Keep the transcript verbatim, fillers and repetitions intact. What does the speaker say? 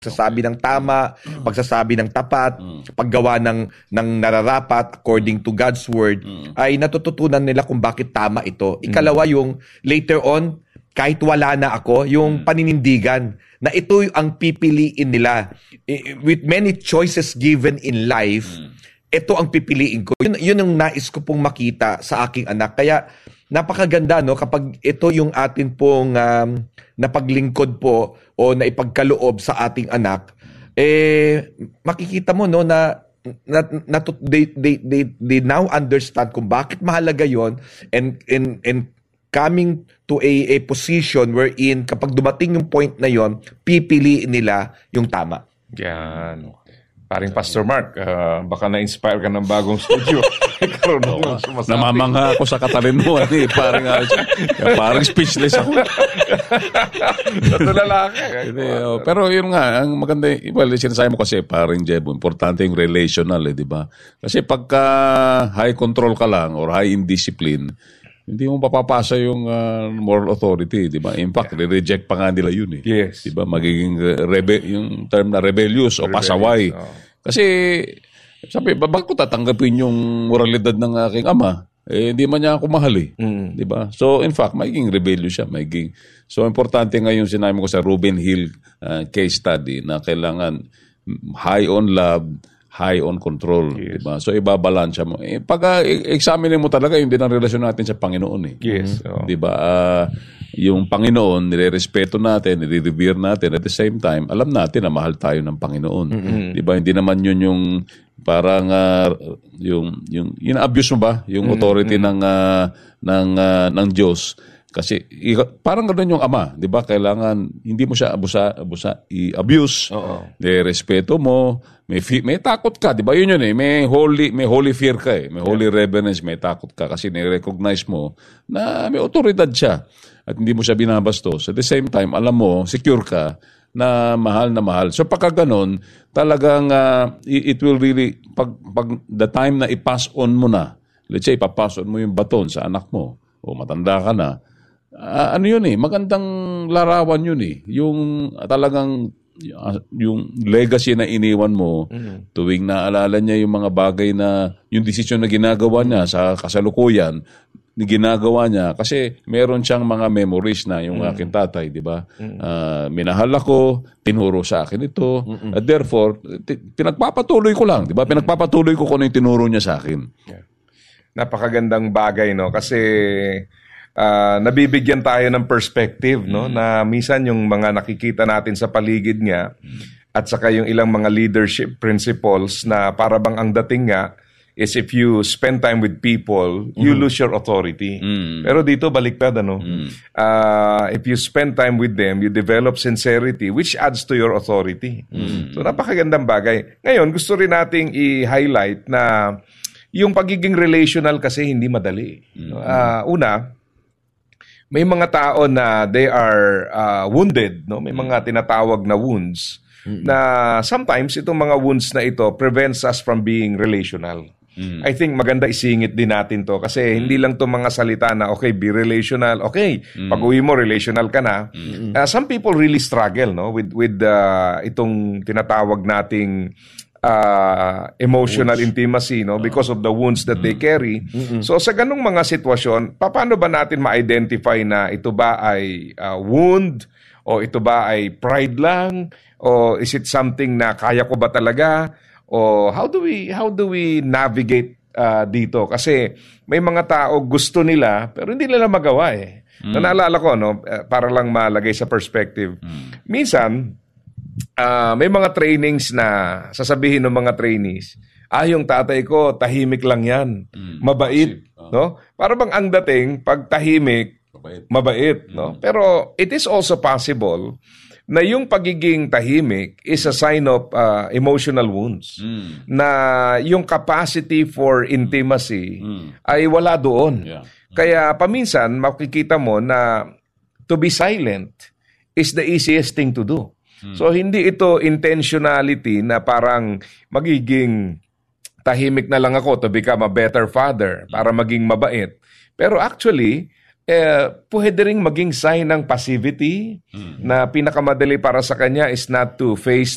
Pagsasabi ng tama, pagsasabi ng tapat, paggawa ng, ng nararapat according to God's word, ay natututunan nila kung bakit tama ito. Ikalawa, yung later on, kahit wala na ako, yung paninindigan na ito ang pipiliin nila. With many choices given in life, ito ang pipiliin ko. Yun, yun ang nais ko pong makita sa aking anak. Kaya napakaganda, no, kapag ito yung atin pong um, napaglingkod po o naipagkaloob sa ating anak, eh makikita mo, no, na, na, na they, they, they, they now understand kung bakit mahalaga yon, and and and coming to a, a position wherein kapag dumating yung point na yon, pipiliin nila yung tama. Yan. Paring Pastor Mark, uh, baka na-inspire ka ng bagong studio. No, namamangha ako sa katalinuhan eh. Parang, uh, parang speechless ako. Natulala ka. uh, Pero yun nga, ang maganda, well, sinasabi mo kasi parang Jebo, importante yung relational eh, di ba? Kasi pagka high control ka lang or high indiscipline, hindi mo papapasa yung uh, moral authority, di ba? In fact, re-reject pa nga nila yun eh. Yes. Di ba? Magiging rebe- yung term na rebellious o pasaway. Oh. Kasi, sabi, bakit ko tatanggapin yung moralidad ng aking ama? Eh, hindi man niya ako mahal eh. Mm. Di ba? So, in fact, magiging rebellious siya. Magiging... So, importante ngayon sinabi ko sa Ruben Hill uh, case study na kailangan high on love, high on control, yes. Diba? So ibabalansya mo. Eh, pag uh, examine mo talaga yung din ang relasyon natin sa Panginoon eh. Yes. Oh. Diba? Uh, yung Panginoon, nire-respeto natin, nire-revere natin, at the same time, alam natin na mahal tayo ng Panginoon. Mm-hmm. Diba? Hindi naman yun yung parang uh, yung yung ina-abuse mo ba yung authority mm-hmm. ng uh, ng uh, ng Diyos. Kasi parang ganoon yung ama, 'di ba? Kailangan hindi mo siya abusa, abusa i-abuse. Oo. De respeto mo, may fi- may takot ka, 'di ba? Yun yun eh. May holy may holy fear ka eh. May holy yeah. reverence, may takot ka kasi ni-recognize mo na may otoridad siya at hindi mo siya binabastos. At the same time, alam mo, secure ka na mahal na mahal. So pagka ganun, talagang uh, it will really pag, pag the time na i-pass on mo na, let's say ipapass on mo yung baton sa anak mo o matanda ka na, Uh, ano yun eh, magandang larawan yun eh. Yung uh, talagang uh, yung legacy na iniwan mo, mm-hmm. tuwing naalala niya yung mga bagay na, yung desisyon na ginagawa niya sa kasalukuyan, ni ginagawa niya, kasi meron siyang mga memories na yung mm-hmm. aking tatay, di ba? Mm-hmm. Uh, minahal ako, tinuro sa akin ito, mm-hmm. at therefore, t- pinagpapatuloy ko lang, di ba? Pinagpapatuloy ko kung ano yung tinuro niya sa akin. Yeah. Napakagandang bagay, no? Kasi Uh, nabibigyan tayo ng perspective, no, mm. na minsan yung mga nakikita natin sa paligid niya mm. at saka yung ilang mga leadership principles na para bang ang dating nga is if you spend time with people, you mm. lose your authority. Mm. Pero dito baliktad, ano? Mm. Uh, if you spend time with them, you develop sincerity which adds to your authority. Mm. So napakagandang bagay. Ngayon, gusto rin nating i-highlight na yung pagiging relational kasi hindi madali. Mm. Uh, una, may mga tao na they are uh, wounded, no? May mga tinatawag na wounds mm-hmm. na sometimes itong mga wounds na ito prevents us from being relational. Mm-hmm. I think maganda isingit din natin to kasi mm-hmm. hindi lang to mga salita na okay, be relational. Okay, mm-hmm. pag-uwi mo relational ka na. Mm-hmm. Uh, some people really struggle, no, with with uh, itong tinatawag nating Uh, emotional wounds. Intimacy, no, because of the wounds that mm. they carry. Mm-hmm. So sa ganung mga sitwasyon, paano ba natin ma-identify na ito ba ay uh, wound o ito ba ay pride lang o is it something na kaya ko ba talaga o how do we how do we navigate uh, dito? Kasi may mga tao gusto nila pero hindi nila magawa eh. Mm. Naalala ko, no, para lang malagay sa perspective. Mm. Minsan Uh, may mga trainings na sasabihin ng mga trainees, ah, yung tatay ko, tahimik lang yan. Mm, mabait. Uh, no? Para bang ang dating, pag tahimik, mabait. mabait mm. no? Pero it is also possible na yung pagiging tahimik is a sign of uh, emotional wounds. Mm. Na yung capacity for intimacy mm. ay wala doon. Yeah. Mm. Kaya paminsan, makikita mo na to be silent is the easiest thing to do. So, hindi ito intentionality na parang magiging tahimik na lang ako to become a better father, para maging mabait. Pero actually, eh, pwede rin maging sign ng passivity mm-hmm. na pinakamadali para sa kanya is not to face